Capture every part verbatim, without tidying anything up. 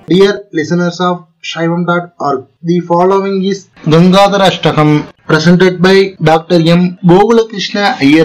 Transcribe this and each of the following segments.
Dear listeners of Shaivam dot org, the following is Gangadhara Ashtakam presented by Doctor M. Gogulakrishna Iyer.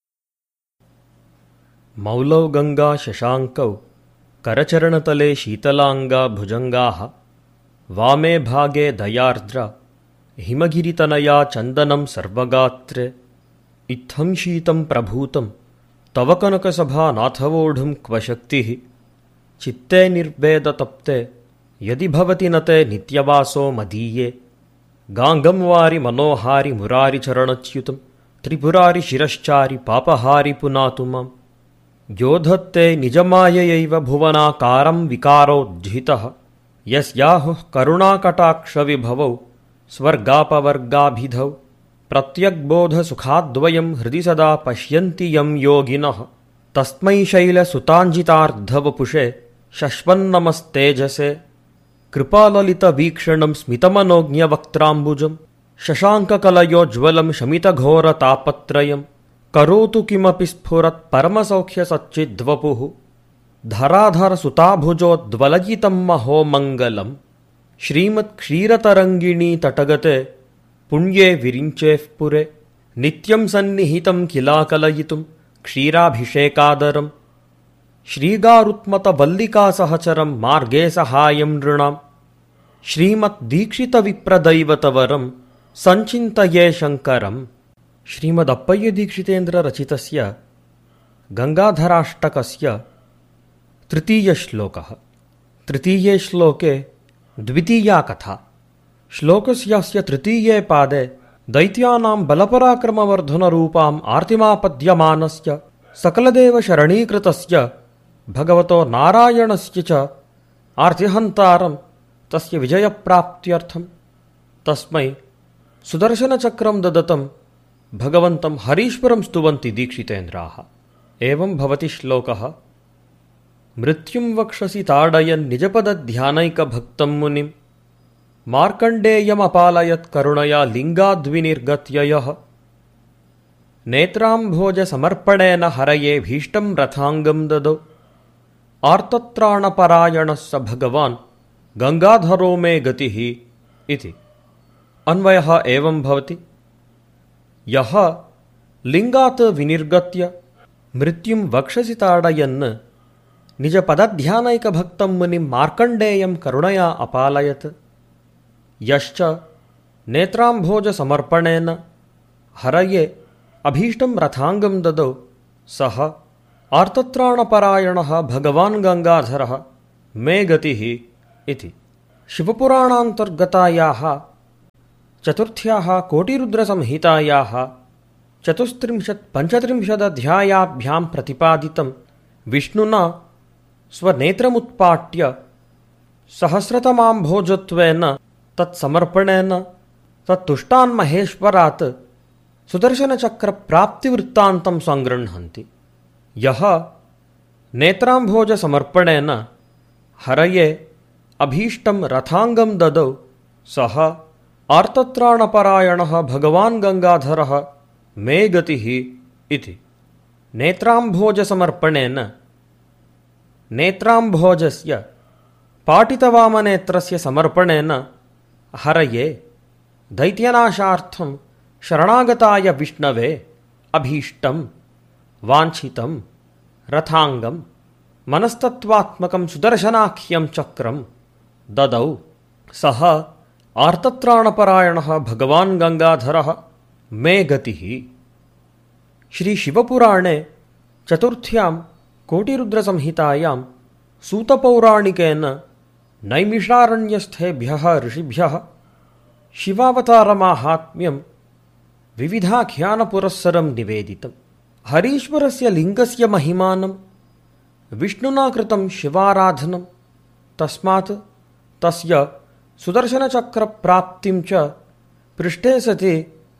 मौलौ Ganga शशांकौ करचरणतले शीतलांगा भुजंगाः वामे भागे दयार्द्रा हिमगिरितनया चंदनं सर्वगात्रे इत्थं शीतं प्रभूतं तव कनकसभा नाथवोढुं क्व शक्तिः चित्ते निर्वेदतप्ते यदि भवति न ते नित्यवासो मदीये गांगं वारि मनोहारि मुरारि चरणच्युतं त्रिपुरारि शिरश्चारि पापहारि पुनातु मां योधत्ते निजमाययैव भुवनाकारं विकारोज्झितः यस्याहुः करुणाकटाक्षविभवौ स्वर्गापवर्गाभिधौ प्रत्यग्बोधसुखाद्वयं हृदि सदा पश्यन्ति यं योगिनः तस्मै शैलसुताञ्जितार्धवपुषे शश्वन्नमस्तेजसे कृपाललितवीक्षणं स्मितमनोज्ञवक्त्राम्बुजं शशाङ्ककलयोज्ज्वलं शमितघोरतापत्रयं करोतु किमपि स्फुरत् परमसौख्यसच्चिद्वपुः धराधरसुताभुजोद्वलयितं महोमङ्गलम् श्रीमत्क्षीरतरङ्गिणी तटगते पुण्ये विरिञ्चेः पुरे नित्यं सन्निहितं किलाकलयितुं क्षीराभिषेकादरं श्रीगारुत्मतवल्लिकासहचरं मार्गे सहायं नृणां श्रीमद्दीक्षितविप्रदैवतवरं सञ्चिन्तये शङ्करम् श्रीमदप्पय्यदीक्षितेन्द्ररचितस्य गङ्गाधराष्टकस्य तृतीयश्लोकः। तृतीये श्लोके द्वितीया कथा। श्लोकस्यास्य तृतीये पादे दैत्यानां बलपराक्रमवर्धनरूपाम् आर्तिमापद्यमानस्य सकलदेवशरणीकृतस्य भगवतो नारायणस्य च आर्तिहन्तारं तस्य विजयप्राप्त्यर्थं तस्मै सुदर्शनचक्रं ददतं भगवन्तं हरीश्वरं स्तुवन्ति दीक्षितेन्द्राः। एवं भवति श्लोकः। मृत्युं वक्षसि ताडयन् निजपदध्यानैकभक्तं मुनिं मार्कण्डेयमपालयत् करुणया लिङ्गाद्विनिर्गत्य यः नेत्राम्भोजसमर्पणेन हरये भीष्टं रथाङ्गं ददौ आर्तत्राणपरायणः स भगवान् गङ्गाधरो मे गतिः इति। अन्वयः एवं भवति। यः लिङ्गात् विनिर्गत्य मृत्युं वक्षसि ताडयन् निजपदध्यानैकभक्तं मुनिं मार्कण्डेयं करुणया अपालयत् यश्च नेत्राम्भोजसमर्पणेन हरये अभीष्टं रथाङ्गं ददौ सः आर्तत्राणपरायणः भगवान् गङ्गाधरः मे गतिः इति। शिवपुराणान्तर्गतायाः चतुर्थ्याः कोटिरुद्रसंहितायाः चतुस्त्रिंशत् पञ्चत्रिंशदध्यायाभ्यां प्रतिपादितं विष्णुना स्वनेत्रमुत्पाट्य सहस्रतमाम्भोजत्वेन तत्समर्पणेन तत्तुष्टान्महेश्वरात् सुदर्शनचक्रप्राप्तिवृत्तान्तं सङ्गृह्णन्ति। यः नेत्राम्भोजसमर्पणेन हरये अभीष्टं रथाङ्गं ददौ सः आर्तत्राणपरायणः भगवान् गङ्गाधरः मे गतिः इति। नेत्राम्भोजसमर्पणेन नेत्राम्भोजस्य पाटितवामनेत्रस्य समर्पणेन हरये दैत्यनाशार्थं शरणागताय विष्णवे अभीष्टं वाञ्छितं रथाङ्गं मनस्तत्त्वात्मकं सुदर्शनाख्यं चक्रं ददौ सः आर्तत्राणपरायणः भगवान् गङ्गाधरः मे गतिः। श्रीशिवपुराणे चतुर्थ्यां कोटिरुद्रसंहितायां सूतपौराणिकेन नैमिषारण्यस्थेभ्यः ऋषिभ्यः शिवावतारमाहात्म्यं विविधाख्यानपुरस्सरं निवेदितम्। हरीश्वरस्य लिङ्गस्य महिमानं विष्णुना कृतं शिवाराधनं तस्मात् तस्य सुदर्शनचक्रप्राप्तिं च पृष्ठे सति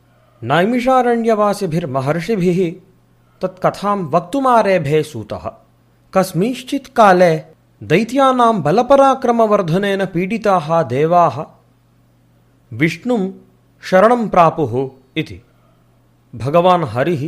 नैमिषारण्यवासिभिर्महर्षिभिः तत्कथां वक्तुमारेभे सूतः। कस्मिंश्चित् काले दैत्यानां बलपराक्रमवर्धनेन पीडिताः देवाः विष्णुं शरणं प्रापुः इति। भगवान् हरिः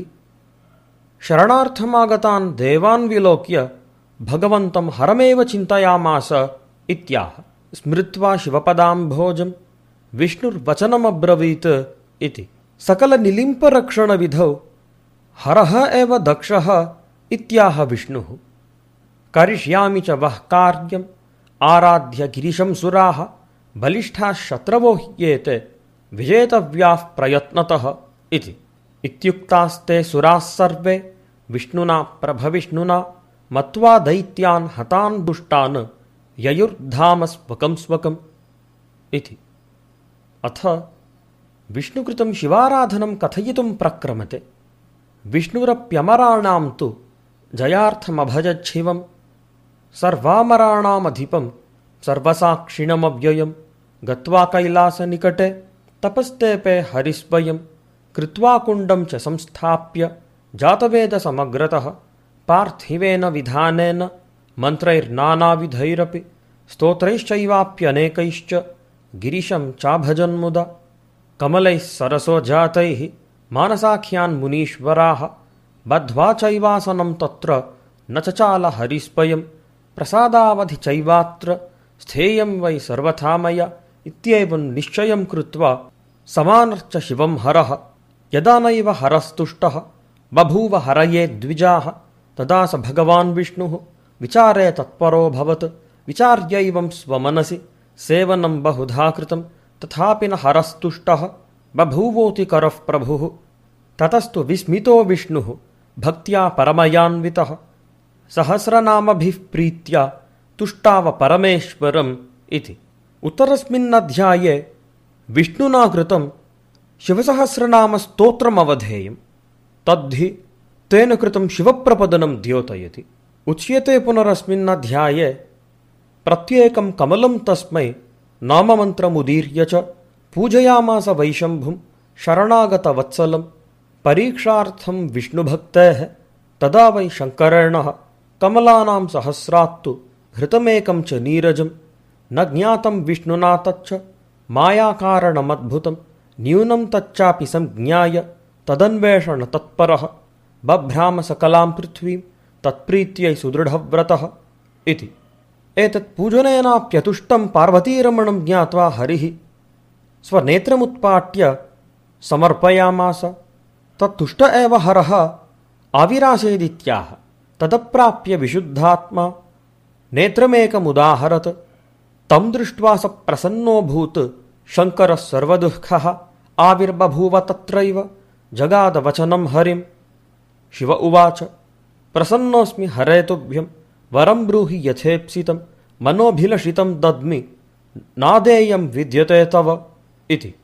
शरणार्थमागतान् देवान् विलोक्य भगवन्तं हरमेव चिन्तयामास इत्याह स्मृत्वा शिवपदाम्भोजं विष्णुर्वचनमब्रवीत् इति। सकलनिलिम्परक्षणविधौ हरः एव दक्षः इत्याह विष्णुः। करिष्यामि च वः कार्यम् आराध्य गिरिशं सुराः बलिष्ठाः शत्रवो ह्येते विजेतव्याः प्रयत्नतः इति। इत्युक्तास्ते सुराः सर्वे विष्णुना प्रभविष्णुना मत्वा दैत्यान् हतान् दुष्टान् ययुर्धाम स्वकं स्वकम् इति। अथ विष्णुकृतं शिवाराधनं कथयितुं प्रक्रमते। विष्णुरप्यमराणां तु जयार्थमभजच्छिवं सर्वामराणामधिपं सर्वसाक्षिणमव्ययं गत्वा कैलासनिकटे तपस्तेपे हरिस्वयं कृत्वा कुण्डं च संस्थाप्य जातवेदसमग्रतः पार्थिवेन विधानेन मन्त्रैर्नानाविधैरपि स्तोत्रैश्चैवाप्यनेकैश्च गिरिशं चाभजन्मुदा। कमलैः सरसो जातैः मानसाख्यान् मुनीश्वराः बद्ध्वा चैवासनं तत्र न चचाल हरिस्वयं प्रसादावधि चैवात्र स्थेयं वै सर्वथा मया इत्येवं निश्चयं कृत्वा समानर्च शिवं हरः। यदा नैव हरस्तुष्टः बभूव हरये द्विजाः तदा स भगवान् विष्णुः विचारे तत्परोऽभवत्। विचार्यैवं स्वमनसि सेवनं बहुधा कृतं तथापि न हरस्तुष्टः बभूवोति करः प्रभुः। ततस्तु विस्मितो विष्णुः भक्त्या परमयान्वितः सहस्रनामभिः प्रीत्या तुष्टाव परमेश्वरम् इति। उत्तरस्मिन्नध्याये विष्णुना कृतं शिवसहस्रनामस्तोत्रमवधेयं। तद्धि तेन कृतं शिवप्रपदनं द्योतयति। उच्यते पुनरस्मिन्नध्याये प्रत्येकं कमलं तस्मै नाममन्त्रमुदीर्य च पूजयामास वैशम्भुं शरणागतवत्सलं परीक्षार्थं विष्णुभक्तेः। तदा वै शङ्करेणः कमलानां सहस्रात्तु घृतमेकं च नीरजं न ज्ञातं विष्णुना तच्च मायाकारणमद्भुतं न्यूनं तच्चापि संज्ञाय तदन्वेषणतत्परः बभ्राम सकलां पृथ्वीं तत्प्रीत्यै सुदृढव्रतः इति। एतत्पूजनेनाप्यतुष्टं पार्वतीरमणं ज्ञात्वा हरिः स्वनेत्रमुत्पाट्य समर्पयामास। तत्तुष्ट एव हरः आविरासेदित्याह। तदप्राप्य विशुद्धात्मा नेत्रमेकमुदाहरत्। तं दृष्ट्वा स प्रसन्नोऽभूत् शङ्करः सर्वदुःखः आविर्बभूव तत्रैव जगादवचनं हरिं। शिव उवाच प्रसन्नोऽस्मि हरे तुभ्यं वरं ब्रूहि यथेप्सितं मनोभिलषितं दद्मि नादेयं विद्यते तव इति।